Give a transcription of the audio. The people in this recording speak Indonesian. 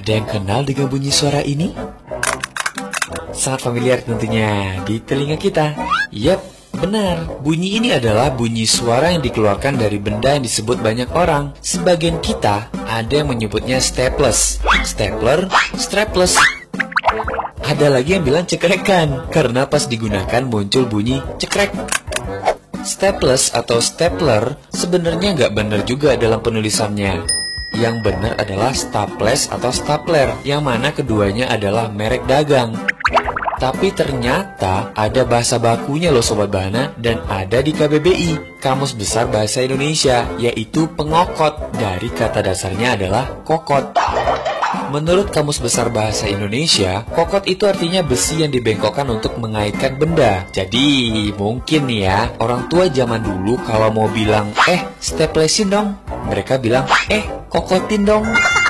Ada yang kenal dengan bunyi suara ini? Sangat familiar tentunya di telinga kita. Yap, benar. Bunyi ini adalah bunyi suara yang dikeluarkan dari benda yang disebut banyak orang. Sebagian kita ada yang menyebutnya staples, stapler, strapless. Ada lagi yang bilang cekrekan, karena pas digunakan muncul bunyi cekrek. Staples atau stapler sebenarnya nggak benar juga dalam penulisannya. Yang benar adalah staples atau stapler, yang mana keduanya adalah merek dagang. Tapi ternyata ada bahasa bakunya loh Sobat Bahana, dan ada di KBBI, Kamus Besar Bahasa Indonesia, yaitu pengokot. Dari kata dasarnya adalah kokot. Menurut Kamus Besar Bahasa Indonesia, kokot itu artinya besi yang dibengkokkan untuk mengaitkan benda. Jadi mungkin nih ya, orang tua zaman dulu kalau mau bilang staplesin dong, mereka bilang kokotin dong.